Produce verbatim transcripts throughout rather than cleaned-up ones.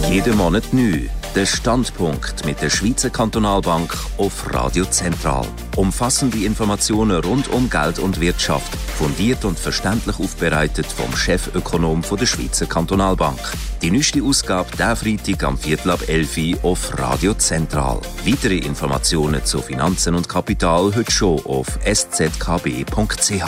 Jeden Monat neu. Der Standpunkt mit der Schweizer Kantonalbank auf Radio Zentral. Umfassende Informationen rund um Geld und Wirtschaft. Fundiert und verständlich aufbereitet vom Chefökonom der Schweizer Kantonalbank. Die neueste Ausgabe diesen Freitag am Viertel ab elf Uhr auf Radio Zentral. Weitere Informationen zu Finanzen und Kapital heute schon auf s z k b punkt c h.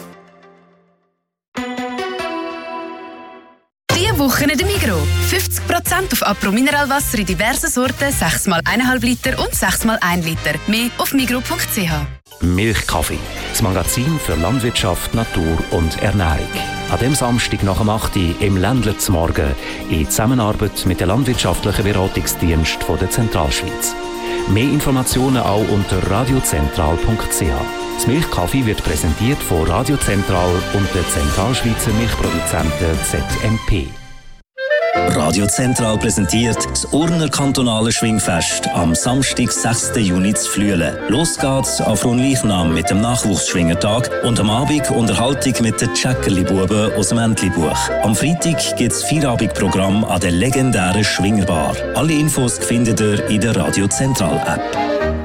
Diese Woche in der Migros. fünfzig Prozent auf Apro Mineralwasser in diversen Sorten, sechs mal eins Komma fünf Liter und sechs mal ein Liter. Mehr auf migros punkt c h. Milchkaffee, das Magazin für Landwirtschaft, Natur und Ernährung. An dem Samstag nach dem acht Uhr im Ländler zum Morgen in Zusammenarbeit mit dem Landwirtschaftlichen Beratungsdienst von der Zentralschweiz. Mehr Informationen auch unter radiozentral punkt c h. Das Milchkaffee wird präsentiert von Radio Zentral und der Zentralschweizer Milchproduzenten Z M P. Radio Zentral präsentiert das Urner kantonale Schwingfest am Samstag, sechsten Juni zu Flüelen. Los geht's auf Fronleichnam mit dem Nachwuchsschwingertag und am Abend Unterhaltung mit den Tschäckerli-Buben aus dem Entli-Buch. Am Freitag gibt's Feierabendprogramm an der legendären Schwingerbar. Alle Infos findet ihr in der Radio Zentral App.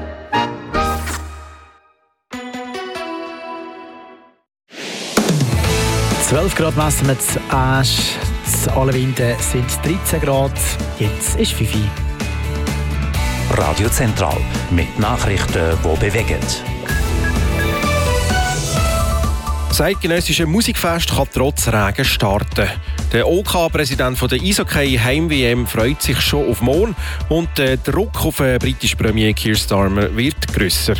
zwölf Grad messen wir zu Asch, zu Allewinde sind dreizehn Grad, jetzt ist fünf Uhr. Radio Zentral mit Nachrichten, die bewegen. Das eidgenössische Musikfest kann trotz Regen starten. Der OK-Präsident der Eishockey Heim-W M freut sich schon auf morgen und der Druck auf den britischen Premier Keir Starmer wird grösser.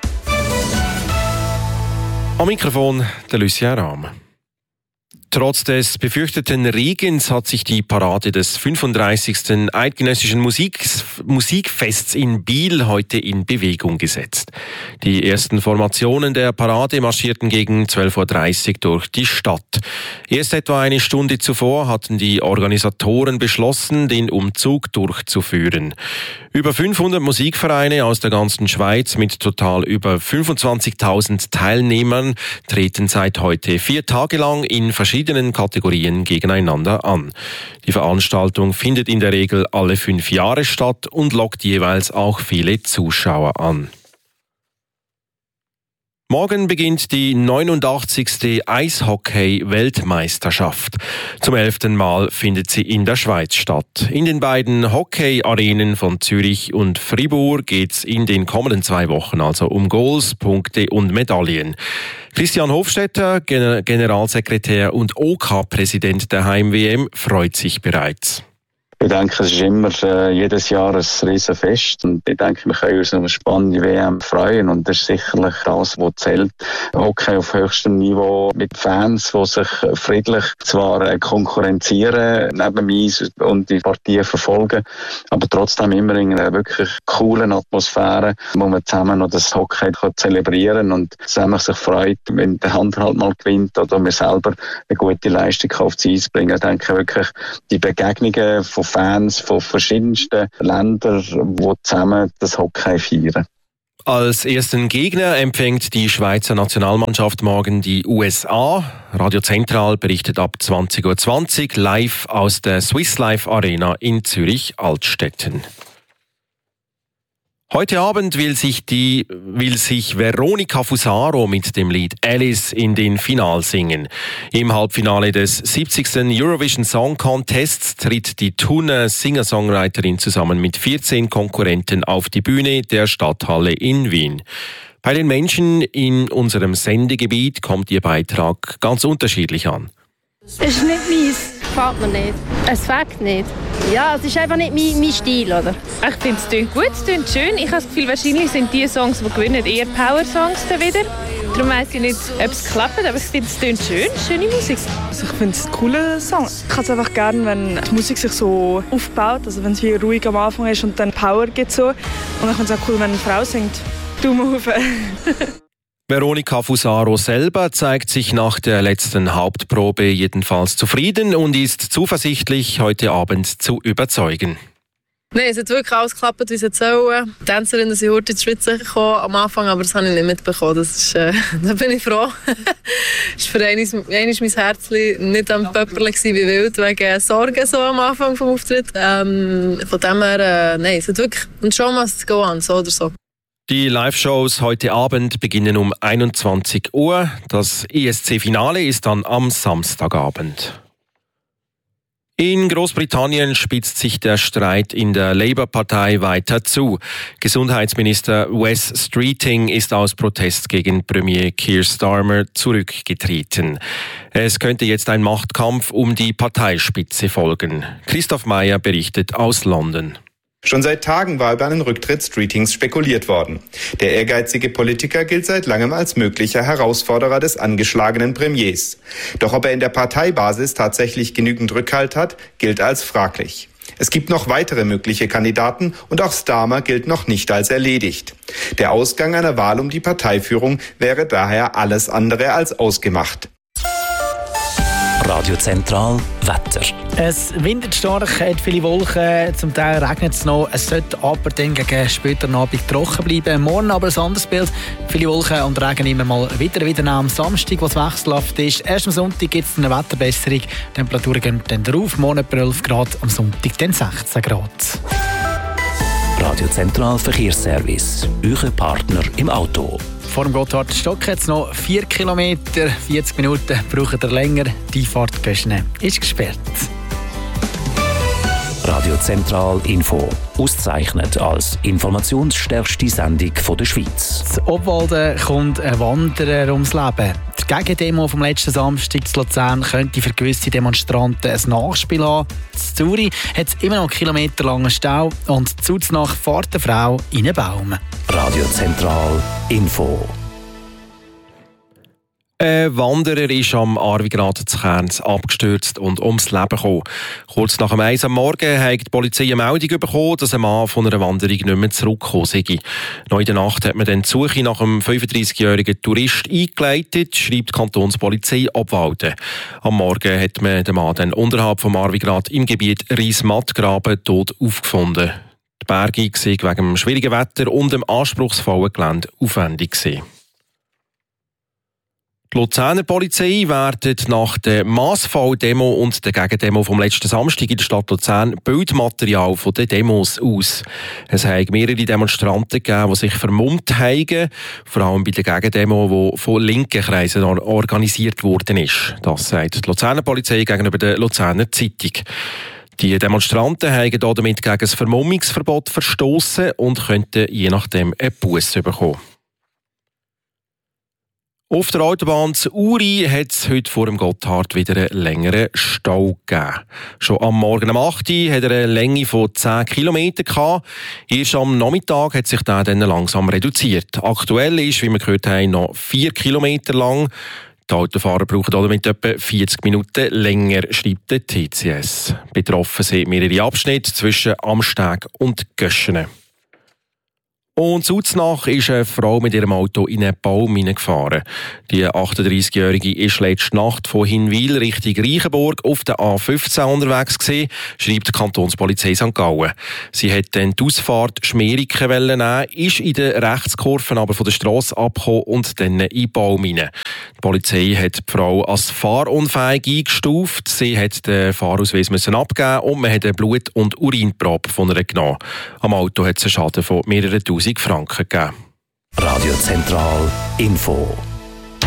Am Mikrofon der Lucien Rahm. Trotz des befürchteten Regens hat sich die Parade des fünfunddreißigsten Eidgenössischen Musik- Musikfests in Biel heute in Bewegung gesetzt. Die ersten Formationen der Parade marschierten gegen zwölf Uhr dreißig durch die Stadt. Erst etwa eine Stunde zuvor hatten die Organisatoren beschlossen, den Umzug durchzuführen. Über fünfhundert Musikvereine aus der ganzen Schweiz mit total über fünfundzwanzigtausend Teilnehmern treten seit heute vier Tage lang in verschiedenen Kategorien gegeneinander an. Die Veranstaltung findet in der Regel alle fünf Jahre statt und lockt jeweils auch viele Zuschauer an. Morgen beginnt die neunundachtzigste Eishockey-Weltmeisterschaft. Zum elften Mal findet sie in der Schweiz statt. In den beiden Hockey-Arenen von Zürich und Fribourg geht es in den kommenden zwei Wochen also um Goals, Punkte und Medaillen. Christian Hofstetter, Generalsekretär und OK-Präsident der Heim-W M, freut sich bereits. Ich denke, es ist immer äh, jedes Jahr ein Riesenfest und ich denke, wir können uns auf eine spannende W M freuen und das ist sicherlich das, was zählt. Hockey auf höchstem Niveau mit Fans, die sich friedlich zwar äh, konkurrenzieren neben dem Eis und die Partien verfolgen, aber trotzdem immer in einer wirklich coolen Atmosphäre, wo man zusammen noch das Hockey kann zelebrieren und zusammen sich freut, wenn der Handhalt mal gewinnt oder man selber eine gute Leistung aufs Eis bringen. Ich denke wirklich, die Begegnungen von Fans von verschiedensten Ländern, die zusammen das Hockey feiern. Als ersten Gegner empfängt die Schweizer Nationalmannschaft morgen die U S A. Radio Zentral berichtet ab zwanzig Uhr zwanzig live aus der Swiss Life Arena in Zürich-Altstetten. Heute Abend will sich, die, will sich Veronica Fusaro mit dem Lied Alice in den Final singen. Im Halbfinale des siebzigsten Eurovision Song Contests tritt die Thuner Singer-Songwriterin zusammen mit vierzehn Konkurrenten auf die Bühne der Stadthalle in Wien. Bei den Menschen in unserem Sendegebiet kommt ihr Beitrag ganz unterschiedlich an. Es ist nicht meins. Gefällt mir nicht. Es fängt nicht. Ja, es ist einfach nicht mein, mein Stil, oder? Ich finde, es klingt gut, es klingt schön. Ich habe das Gefühl, wahrscheinlich sind die Songs, die gewinnen, eher Power-Songs dann wieder. Darum weiss ich nicht, ob es klappt, aber ich finde, es klingt schön, schöne Musik. Also ich finde es ein cooler Song. Ich habe es einfach gerne, wenn die Musik sich so aufbaut, also wenn es wie ruhig am Anfang ist und dann Power gibt so. Und ich finde es auch cool, wenn eine Frau singt. Daumen hoch. Veronica Fusaro selber zeigt sich nach der letzten Hauptprobe jedenfalls zufrieden und ist zuversichtlich, heute Abend zu überzeugen. Nein, es hat wirklich alles geklappt, wie es soll. Die Tänzerinnen sind heute in die Schweiz gekommen am Anfang, aber das habe ich nicht mitbekommen. Das ist, äh, da bin ich froh. Es war für einmal mein Herzchen nicht am Pöpperle wie wild, wegen Sorgen so am Anfang des Auftritts. Ähm, von dem her, äh, nein, es hat wirklich eine Show must go on, so oder so. Die Live-Shows heute Abend beginnen um einundzwanzig Uhr. Das E S C-Finale ist dann am Samstagabend. In Großbritannien spitzt sich der Streit in der Labour-Partei weiter zu. Gesundheitsminister Wes Streeting ist aus Protest gegen Premier Keir Starmer zurückgetreten. Es könnte jetzt ein Machtkampf um die Parteispitze folgen. Christoph Meyer berichtet aus London. Schon seit Tagen war über einen Rücktritt Streetings spekuliert worden. Der ehrgeizige Politiker gilt seit langem als möglicher Herausforderer des angeschlagenen Premiers. Doch ob er in der Parteibasis tatsächlich genügend Rückhalt hat, gilt als fraglich. Es gibt noch weitere mögliche Kandidaten und auch Starmer gilt noch nicht als erledigt. Der Ausgang einer Wahl um die Parteiführung wäre daher alles andere als ausgemacht. Radio Zentral Wetter. Es windet stark, hat viele Wolken, zum Teil regnet es noch. Es sollte aber dann gegen später Abend trocken bleiben. Morgen aber ein anderes Bild. Viele Wolken und Regen immer mal wieder. Wieder am Samstag, was wechselhaft ist. Erst am Sonntag gibt es eine Wetterbesserung. Die Temperaturen gehen dann drauf. Morgen etwa elf Grad, am Sonntag dann sechzehn Grad. Radio Zentral Verkehrsservice. Euer Partner im Auto. Vor dem Gotthardstock hat es noch vier Kilometer, vierzig Minuten braucht ihr länger. Die Einfahrt Göschne ist gesperrt. Radio Zentral Info. Ausgezeichnet als informationsstärkste Sendung der Schweiz. In Obwalden kommt ein Wanderer ums Leben. Die Gegendemo vom letzten Samstag in Luzern könnte für gewisse Demonstranten ein Nachspiel haben. In Zürich hat es immer noch kilometerlangen Stau und zu Nacht fährt eine Frau in einen Baum. Radio Zentral Info. Ein Wanderer ist am Arwigrad zu Kerns abgestürzt und ums Leben gekommen. Kurz nach dem eins am Morgen hat die Polizei eine Meldung bekommen, dass ein Mann von einer Wanderung nicht mehr zurückgekommen sei. Noch in der Nacht hat man dann die Suche nach einem fünfunddreißigjährigen Tourist eingeleitet, schreibt die Kantonspolizei Obwalden. Am Morgen hat man den Mann dann unterhalb vom Arwigrad im Gebiet Riesmattgraben tot aufgefunden. Die Bergung sei wegen dem schwierigen Wetter und dem anspruchsvollen Gelände aufwendig gewesen. Die Luzerner Polizei wertet nach der Massfall-Demo und der Gegendemo vom letzten Samstag in der Stadt Luzern Bildmaterial von den Demos aus. Es haben mehrere Demonstranten gegeben, die sich vermummt haben, vor allem bei der Gegendemo, die von linken Kreisen organisiert worden ist. Das sagt die Luzerner Polizei gegenüber der Luzerner Zeitung. Die Demonstranten haben damit gegen das Vermummungsverbot verstoßen und könnten je nachdem einen Buss bekommen. Auf der Autobahn zu Uri hat es heute vor dem Gotthard wieder einen längeren Stau gegeben. Schon am Morgen um acht Uhr hat er eine Länge von zehn Kilometern gehabt. Erst am Nachmittag hat sich der dann langsam reduziert. Aktuell ist, wie wir gehört haben, noch vier Kilometer lang. Die Autofahrer brauchen damit etwa vierzig Minuten länger, schreibt der T C S. Betroffen sind mehrere Abschnitte zwischen Amsteg und Göschene. Und Uznach ist eine Frau mit ihrem Auto in einen Baum hineingefahren. Die achtunddreißigjährige ist letzte Nacht von Hinwil Richtung Reichenburg auf der A fünfzehn unterwegs gewesen, schreibt die Kantonspolizei Sankt Gallen. Sie hat dann die Ausfahrt Schmeriken nehmen, ist in den Rechtskurven aber von der Strasse abgekommen und dann in den Baum hinein. Die Polizei hat die Frau als fahrunfähig eingestuft. Sie hat den Fahrausweis müssen abgeben und man hat eine Blut- und Urinprobe von ihr genommen. Am Auto hat es einen Schaden von mehreren Tausend Franken gegeben. Radio Zentral Info.